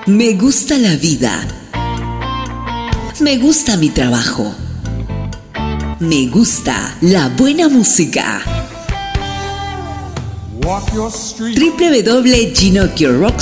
Me gusta la vida. Me gusta mi trabajo. Me gusta la buena música. www.ginocchiorocks.com